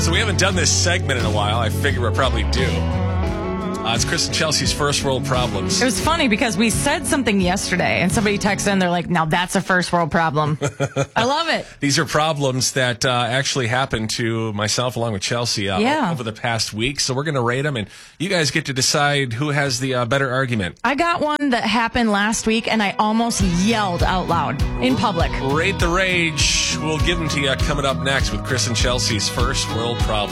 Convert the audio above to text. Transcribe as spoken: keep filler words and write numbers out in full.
So we haven't done this segment in a while. I figure we're probably due. Uh, it's Chris and Chelsea's first world problems. It was funny because we said something yesterday and somebody texted in. They're like, now that's a first world problem. I love it. These are problems that uh, actually happened to myself along with Chelsea uh, Yeah. over the past week. So we're going to rate them, and you guys get to decide who has the uh, better argument. I got one that happened last week and I almost yelled out loud in public. Rate the Rage. We'll give them to you coming up next with Chris and Chelsea's first world problem.